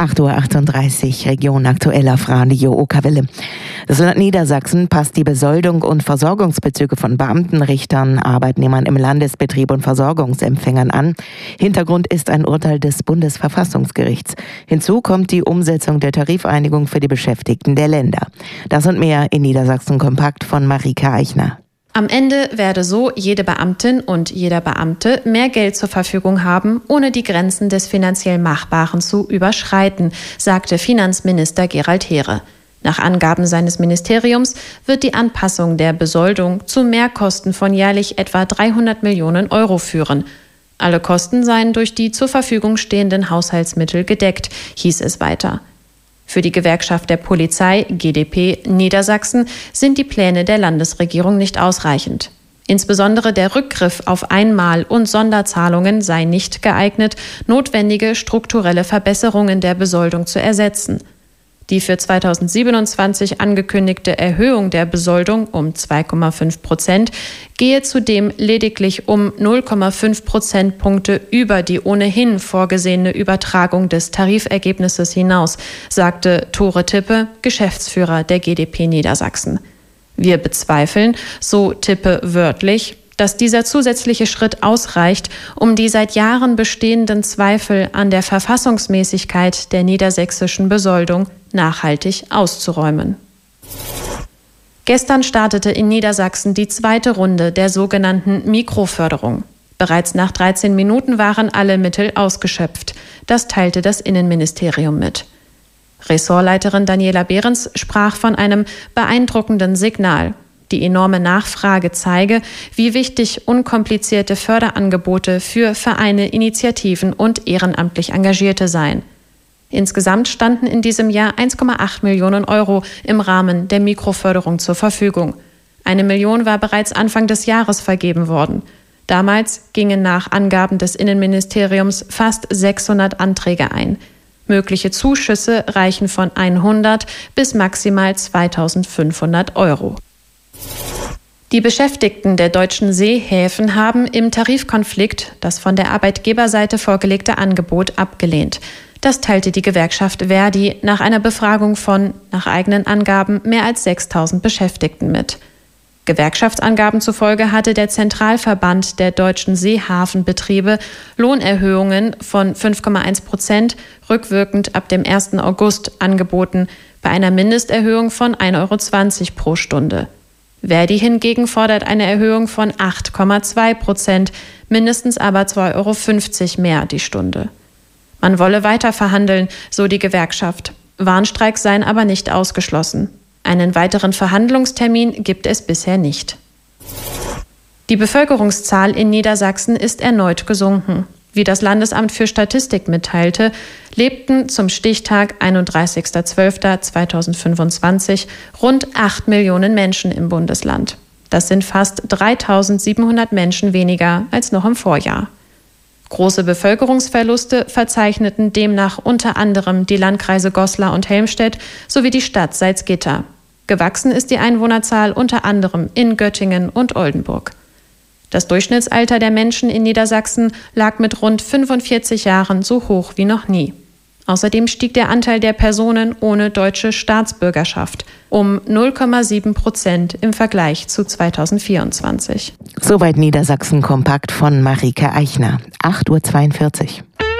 8:38 Uhr, Region aktuell auf Radio Okawelle. Das Land Niedersachsen passt die Besoldung und Versorgungsbezüge von Beamten, Richtern, Arbeitnehmern im Landesbetrieb und Versorgungsempfängern an. Hintergrund ist ein Urteil des Bundesverfassungsgerichts. Hinzu kommt die Umsetzung der Tarifeinigung für die Beschäftigten der Länder. Das und mehr in Niedersachsen kompakt von Marika Eichner. Am Ende werde so jede Beamtin und jeder Beamte mehr Geld zur Verfügung haben, ohne die Grenzen des finanziell Machbaren zu überschreiten, sagte Finanzminister Gerald Heere. Nach Angaben seines Ministeriums wird die Anpassung der Besoldung zu Mehrkosten von jährlich etwa 300 Millionen Euro führen. Alle Kosten seien durch die zur Verfügung stehenden Haushaltsmittel gedeckt, hieß es weiter. Für die Gewerkschaft der Polizei, GdP, Niedersachsen sind die Pläne der Landesregierung nicht ausreichend. Insbesondere der Rückgriff auf Einmal- und Sonderzahlungen sei nicht geeignet, notwendige strukturelle Verbesserungen der Besoldung zu ersetzen. Die für 2027 angekündigte Erhöhung der Besoldung um 2,5% gehe zudem lediglich um 0,5 Prozentpunkte über die ohnehin vorgesehene Übertragung des Tarifergebnisses hinaus, sagte Tore Tippe, Geschäftsführer der GdP Niedersachsen. Wir bezweifeln, so Tippe wörtlich, dass dieser zusätzliche Schritt ausreicht, um die seit Jahren bestehenden Zweifel an der Verfassungsmäßigkeit der niedersächsischen Besoldung nachhaltig auszuräumen. Gestern startete in Niedersachsen die zweite Runde der sogenannten Mikroförderung. Bereits nach 13 Minuten waren alle Mittel ausgeschöpft. Das teilte das Innenministerium mit. Ressortleiterin Daniela Behrens sprach von einem beeindruckenden Signal. Die enorme Nachfrage zeige, wie wichtig unkomplizierte Förderangebote für Vereine, Initiativen und ehrenamtlich Engagierte seien. Insgesamt standen in diesem Jahr 1,8 Millionen Euro im Rahmen der Mikroförderung zur Verfügung. 1 Million war bereits Anfang des Jahres vergeben worden. Damals gingen nach Angaben des Innenministeriums fast 600 Anträge ein. Mögliche Zuschüsse reichen von 100 bis maximal 2.500 Euro. Die Beschäftigten der deutschen Seehäfen haben im Tarifkonflikt das von der Arbeitgeberseite vorgelegte Angebot abgelehnt. Das teilte die Gewerkschaft ver.di nach einer Befragung von, nach eigenen Angaben, mehr als 6.000 Beschäftigten mit. Gewerkschaftsangaben zufolge hatte der Zentralverband der deutschen Seehafenbetriebe Lohnerhöhungen von 5,1% rückwirkend ab dem 1. August angeboten, bei einer Mindesterhöhung von 1,20 Euro pro Stunde. ver.di hingegen fordert eine Erhöhung von 8,2%, mindestens aber 2,50 Euro mehr die Stunde. Man wolle weiter verhandeln, so die Gewerkschaft. Warnstreiks seien aber nicht ausgeschlossen. Einen weiteren Verhandlungstermin gibt es bisher nicht. Die Bevölkerungszahl in Niedersachsen ist erneut gesunken. Wie das Landesamt für Statistik mitteilte, lebten zum Stichtag 31.12.2025 rund 8 Millionen Menschen im Bundesland. Das sind fast 3.700 Menschen weniger als noch im Vorjahr. Große Bevölkerungsverluste verzeichneten demnach unter anderem die Landkreise Goslar und Helmstedt sowie die Stadt Salzgitter. Gewachsen ist die Einwohnerzahl unter anderem in Göttingen und Oldenburg. Das Durchschnittsalter der Menschen in Niedersachsen lag mit rund 45 Jahren so hoch wie noch nie. Außerdem stieg der Anteil der Personen ohne deutsche Staatsbürgerschaft um 0,7% im Vergleich zu 2024. Soweit Niedersachsen kompakt von Marika Eichner. 8:42 Uhr.